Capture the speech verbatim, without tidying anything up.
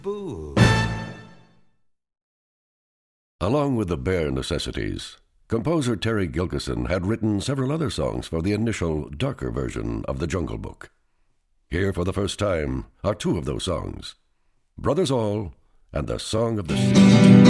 Boo. Along with the bare necessities, composer Terry Gilkyson had written several other songs for the initial, darker version of The Jungle Book. Here for the first time are two of those songs, Brothers All and The Song of the Sea.